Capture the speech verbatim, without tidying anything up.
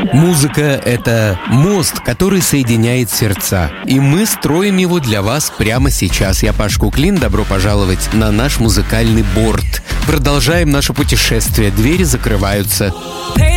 Музыка — это мост, который соединяет сердца. И мы строим его для вас прямо сейчас. Я Паш Куклин, добро пожаловать на наш музыкальный борт. Продолжаем наше путешествие, двери закрываются.